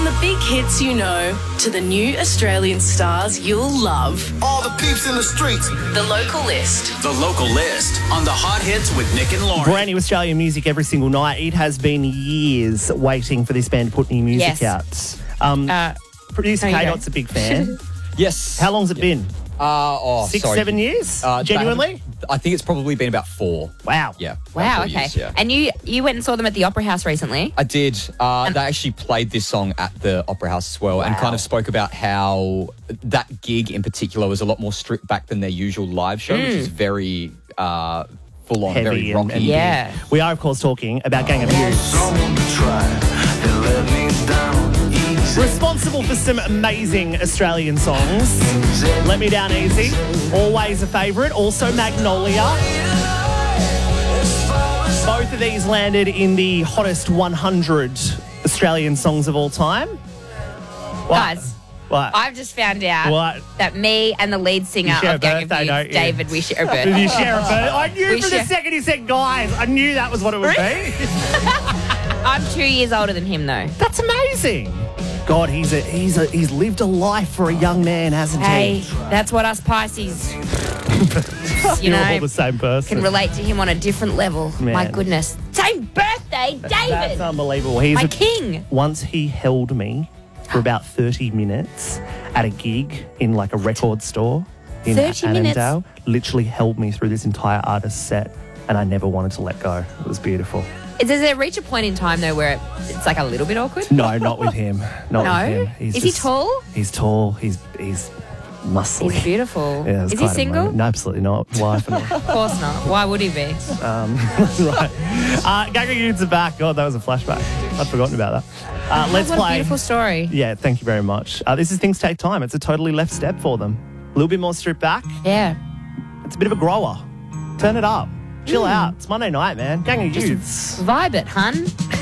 the big hits you know to the new Australian stars you'll love. All the peeps in the streets. The Local List. The Local List on the Hot Hits with Nick and Lauren. Brand new Australian music every single night. It has been years waiting for this band to put new music out. Producer K-Dot's a big fan. Yes. How long's it been? 6, 7 years? Genuinely? I think it's probably been about 4. Wow. Yeah. Wow, about 4 okay. years, yeah. And you went and saw them at the Opera House recently? I did. They actually played this song at the Opera House as well and kind of spoke about how that gig in particular was a lot more stripped back than their usual live show, which is very full-on, Heavy very rocky. and Yeah. big. We are, of course, talking about Gang of Youths. Someone to try and let me down easy. Responsible for some amazing Australian songs. Let Me Down Easy, always a favourite. Also Magnolia. Both of these landed in the hottest 100 Australian songs of all time. What? Guys, What? I've just found out What? that me and the lead singer You share a of Gang of birthday, don't Youth, you? David, we share a Did birthday. you share a bird? I knew We from the share- second he said guys. I knew that was what it would be. I'm 2 years older than him, though. That's amazing. God, he's lived a life for a young man, hasn't Hey, he? that's what us Pisces, You're all know, the same person. can relate to him on a different level. Man. My goodness. Same birthday, That's David. unbelievable. He's My king. Once he held me for about 30 minutes at a gig in like a record store in 30 minutes? Annandale. Literally held me through this entire artist set and I never wanted to let go. It was beautiful. Does it reach a point in time, though, where it's like a little bit awkward? No, not with him. Not No? with him. Is he tall? He's tall. He's muscly. He's beautiful. Yeah, it's Is he quite a single? moment. No, absolutely not. Wife and all. Of course not. Why would he be? Right. Gang of Youths are back. God, that was a flashback. I'd forgotten about that. Let's What play. a beautiful story. Yeah, thank you very much. This is Things Take Time. It's a totally left step for them. A little bit more stripped back. Yeah. It's a bit of a grower. Turn it up. Chill out. It's Monday night, man. Gang of Youths. Vibe it, hun.